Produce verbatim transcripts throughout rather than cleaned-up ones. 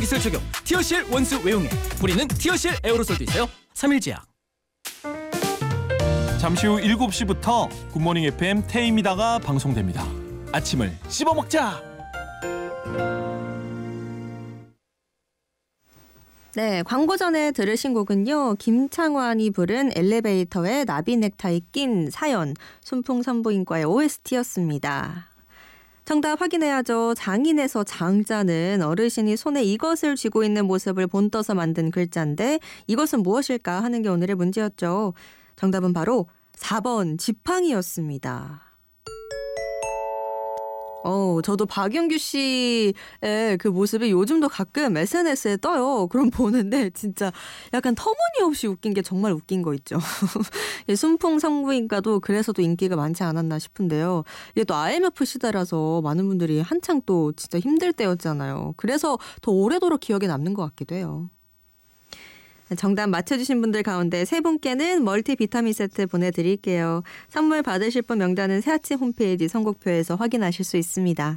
기술 적용 티어실 원수 외용액, 뿌리는 티어실 에어로솔도 있어요. 삼일제약. 잠시 후 일곱 시부터 굿모닝 에프엠 태임이다가 방송됩니다. 아침을 씹어먹자. 네, 광고 전에 들으신 곡은요. 김창완이 부른 엘리베이터에 나비 넥타이 낀 사연, 순풍산부인과의 오에스티였습니다. 정답 확인해야죠. 장인에서 장자는 어르신이 손에 이것을 쥐고 있는 모습을 본떠서 만든 글자인데 이것은 무엇일까 하는 게 오늘의 문제였죠. 정답은 바로 사 번 지팡이였습니다. 어, 저도 박영규 씨의 그 모습이 요즘도 가끔 에스엔에스에 떠요. 그럼 보는데 진짜 약간 터무니없이 웃긴 게 정말 웃긴 거 있죠. 순풍산부인과도 그래서도 인기가 많지 않았나 싶은데요. 이게 또 아이엠에프 시대라서 많은 분들이 한창 또 진짜 힘들 때였잖아요. 그래서 더 오래도록 기억에 남는 것 같기도 해요. 정답 맞춰주신 분들 가운데 세 분께는 멀티비타민 세트 보내드릴게요. 선물 받으실 분 명단은 새아침 홈페이지 선곡표에서 확인하실 수 있습니다.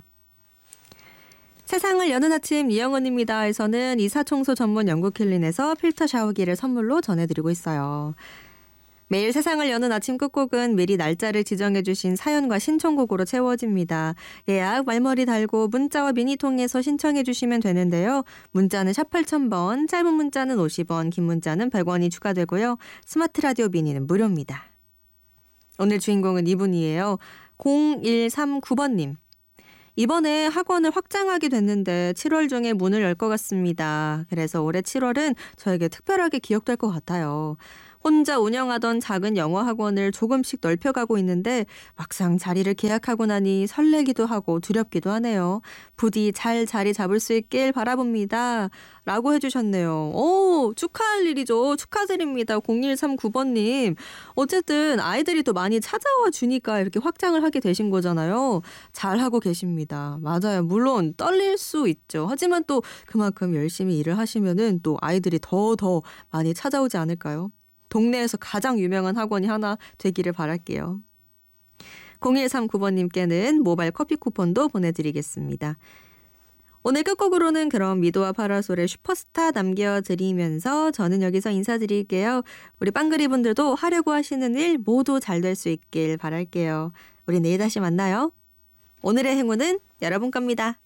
세상을 여는 아침 이영은입니다에서는 이사청소 전문 영국킬린에서 필터 샤워기를 선물로 전해드리고 있어요. 매일 세상을 여는 아침 끝곡은 미리 날짜를 지정해 주신 사연과 신청곡으로 채워집니다. 예약 말머리 달고 문자와 미니 통해서 신청해 주시면 되는데요. 문자는 샵 팔천 번, 짧은 문자는 오십 원, 긴 문자는 백 원이 추가되고요. 스마트 라디오 미니는 무료입니다. 오늘 주인공은 이분이에요. 공일삼구 번님. 이번에 학원을 확장하게 됐는데 칠월 중에 문을 열 것 같습니다. 그래서 올해 칠월은 저에게 특별하게 기억될 것 같아요. 혼자 운영하던 작은 영어 학원을 조금씩 넓혀가고 있는데 막상 자리를 계약하고 나니 설레기도 하고 두렵기도 하네요. 부디 잘 자리 잡을 수 있길 바라봅니다. 라고 해주셨네요. 오, 축하할 일이죠. 축하드립니다. 공일삼구 번님. 어쨌든 아이들이 또 많이 찾아와 주니까 이렇게 확장을 하게 되신 거잖아요. 잘하고 계십니다. 맞아요. 물론 떨릴 수 있죠. 하지만 또 그만큼 열심히 일을 하시면은 또 아이들이 더 더 많이 찾아오지 않을까요? 동네에서 가장 유명한 학원이 하나 되기를 바랄게요. 공일삼구 번님께는 모바일 커피 쿠폰도 보내드리겠습니다. 오늘 끝곡으로는 그럼 미도와 파라솔의 슈퍼스타 남겨드리면서 저는 여기서 인사드릴게요. 우리 빵그리 분들도 하려고 하시는 일 모두 잘 될 수 있길 바랄게요. 우리 내일 다시 만나요. 오늘의 행운은 여러분 겁니다.